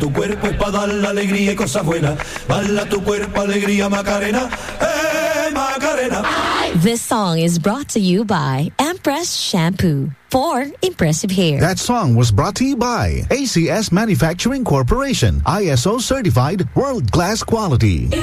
Tu cuerpo es para dar la alegría y cosas buenas. Bala tu cuerpo, alegría, Macarena. Macarena. This song is brought to you by Empress Shampoo for impressive hair. That song was brought to you by ACS Manufacturing Corporation, ISO certified, world-class quality.